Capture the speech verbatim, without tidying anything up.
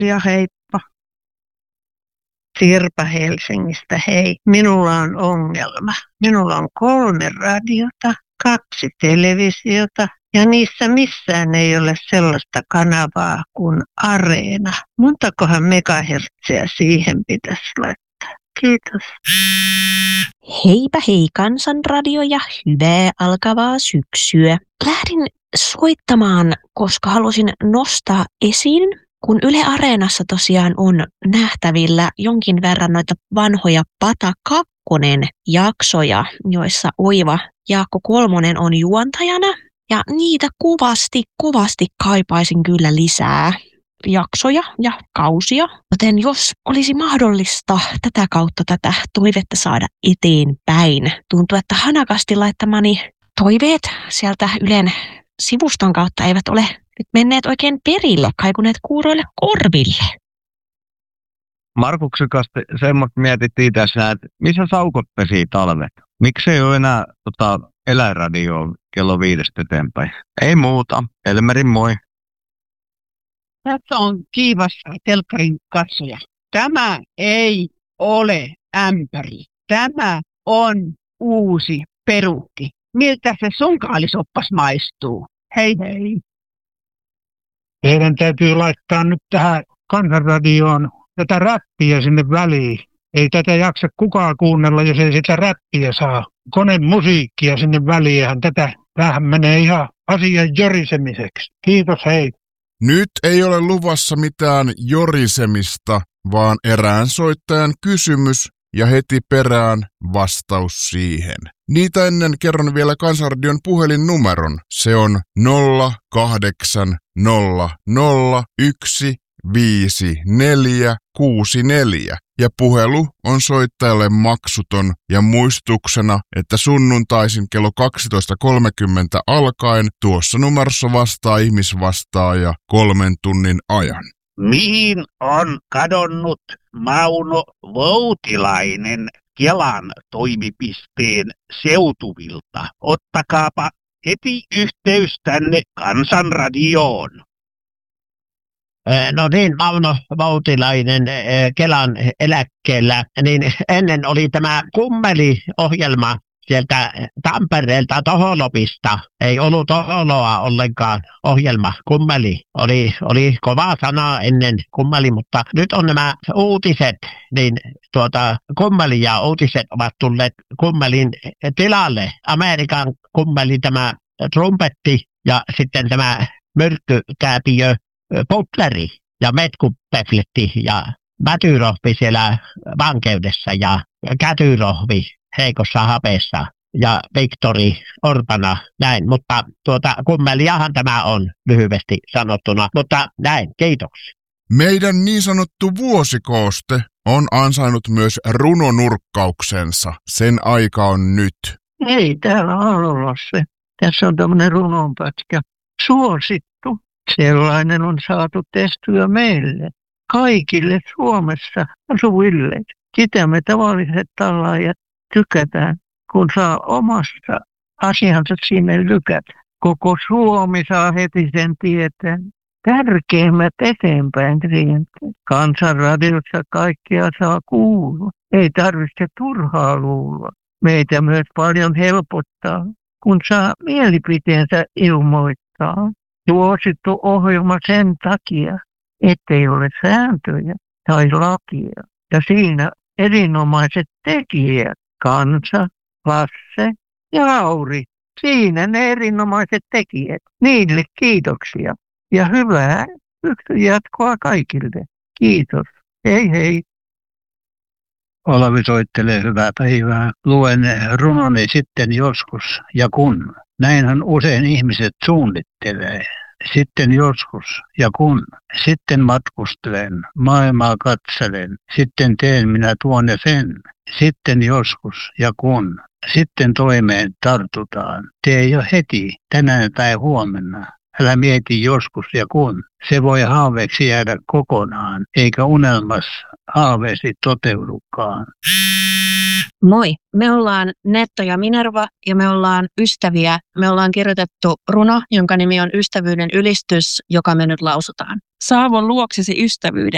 Ja heippa. Sirpa Helsingistä, hei. Minulla on ongelma. Minulla on kolme radiota, kaksi televisiota ja niissä missään ei ole sellaista kanavaa kuin Areena. Montakohan megahertsiä siihen pitäisi laittaa? Kiitos. Heipä hei Kansanradio ja hyvää alkavaa syksyä. Lähdin soittamaan, koska halusin nostaa esiin, kun Yle Areenassa tosiaan on nähtävillä jonkin verran noita vanhoja Pata kakkonen jaksoja, joissa Oiva Jaakko Kolmonen on juontajana. Ja niitä kovasti, kovasti kaipaisin kyllä lisää jaksoja ja kausia. Joten jos olisi mahdollista tätä kautta tätä toivetta saada eteenpäin. Tuntuu, että hanakasti laittamani toiveet sieltä Ylen sivuston kautta eivät ole nyt menneet oikein perille, kaikuneet kuuroille korville. Markuksen kanssa semmoista mietittiin tässä, että missä saukot pesii talvet? Miksi ei ole enää tota, eläinradioa kello viidestä eteenpäin? Ei muuta. Elmerin moi. Tässä on kiivas telkkarin katsoja. Tämä ei ole ämpäri. Tämä on uusi peruukki. Miltä se sunkaalisoppas maistuu? Hei hei. Teidän täytyy laittaa nyt tähän Kansanradioon tätä räppiä sinne väliin. Ei tätä jaksa kukaan kuunnella, jos ei sitä räppiä saa. Koneen musiikkia sinne väliin. Tätä tähän menee ihan asian jorisemiseksi. Kiitos, hei. Nyt ei ole luvassa mitään jorisemista, vaan erään soittajan kysymys ja heti perään vastaus siihen. Niitä ennen kerron vielä Kansanradion puhelinnumeron. Se on nolla kahdeksan nolla nolla yksi viisi neljä kuusi neljä ja puhelu on soittajalle maksuton ja muistutuksena, että sunnuntaisin kello kaksitoista kolmekymmentä alkaen tuossa numerossa vastaa ihmisvastaaja kolmen tunnin ajan. Mihin on kadonnut Mauno Voutilainen Kelan toimipisteen seutuvilta? Ottakaapa heti yhteys tänne Kansanradioon. No niin, Mauno Voutilainen Kelan eläkkeellä, niin ennen oli tämä Kummeli-ohjelma sieltä Tampereelta Toholopista. Ei ollut Toholoa ollenkaan ohjelma. Kummeli oli, oli kova sana ennen Kummeli, mutta nyt on nämä uutiset, niin tuota Kummeli ja uutiset ovat tulleet Kummelin tilalle. Amerikan Kummeli, tämä trumpetti ja sitten tämä myrkkykääpiö Butleri ja Metkupefletti ja Mätyrohvi siellä vankeudessa ja Kätyrohvi heikossa hapeessa ja Viktori Orpana, näin, mutta tuota kummeliahan tämä on lyhyesti sanottuna, mutta näin, kiitoksia. Meidän niin sanottu vuosikooste on ansainnut myös runonurkkauksensa. Sen aika on nyt. Ei, täällä on ollut se. Tässä on tämmöinen runonpätkä. Suosittu. Sellainen on saatu tehtyä meille. Kaikille Suomessa asuville. Sitä me tavalliset tallaajat tykätään, kun saa omasta asiansa sinne lykätä. Koko Suomi saa heti sen tietää. Tärkeimmät eteenpäin rienteet. Kansanradiossa kaikkea saa kuulla. Ei tarvitse turhaa luulla. Meitä myös paljon helpottaa, kun saa mielipiteensä ilmoittaa. Suosittu ohjelma sen takia, ettei ole sääntöjä tai lakia. Ja siinä erinomaiset tekijät, Kansa, Lasse ja Lauri. Siinä ne erinomaiset tekijät. Niille kiitoksia. Ja hyvää syksyn jatkoa kaikille. Kiitos. Hei hei. Olavi soittelee hyvää päivää. Luen runoni sitten joskus ja kun. Näinhän usein ihmiset suunnittelee. Sitten joskus ja kun. Sitten matkustelen, maailmaa katselen. Sitten teen minä tuon ja sen. Sitten joskus ja kun. Sitten toimeen tartutaan. Tee jo heti, tänään tai huomenna. Älä mieti joskus ja kun. Se voi haaveeksi jäädä kokonaan, eikä unelmassa haaveesi toteudukaan. Moi, me ollaan Netto ja Minerva ja me ollaan ystäviä. Me ollaan kirjoitettu runo, jonka nimi on Ystävyyden ylistys, joka me nyt lausutaan. Saavon luoksesi ystävyyden.